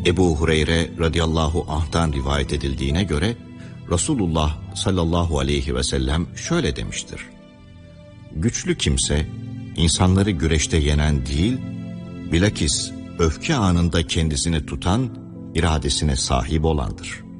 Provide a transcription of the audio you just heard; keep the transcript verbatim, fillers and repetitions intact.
Ebu Hureyre radıyallahu anh'tan rivayet edildiğine göre Resulullah sallallahu aleyhi ve sellem şöyle demiştir: güçlü kimse insanları güreşte yenen değil, bilakis öfke anında kendisini tutan, iradesine sahip olandır.